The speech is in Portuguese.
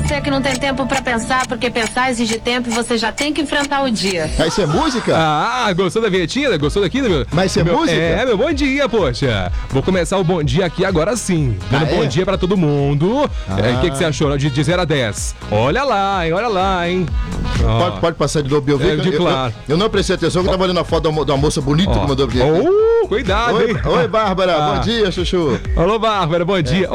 você que não tem tempo pra pensar, porque pensar exige tempo e você já tem que enfrentar o dia. Isso é música? Ah, gostou da vinhetinha? Gostou daqui, meu? Mas isso é música? É, meu bom dia, poxa. Vou começar o bom dia aqui agora sim. Dando bom dia pra todo mundo. O que você achou de 0 a 10? Olha lá, hein? Pode passar de novo, claro. Eu não prestei atenção, que eu tava olhando a foto da moça bonita que mandou aqui. Cuidado, hein? Oi, Bárbara, bom dia, Chuchu. Alô, Bárbara, bom dia.